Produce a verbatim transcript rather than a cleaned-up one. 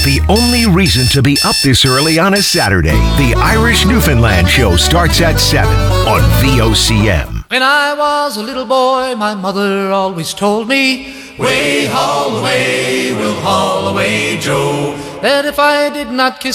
The only reason to be up this early on a Saturday. The Irish Newfoundland Show starts at seven on V O C M. When I was a little boy, my mother always told me, way haul away, we'll haul away, Joe, that if I did not kiss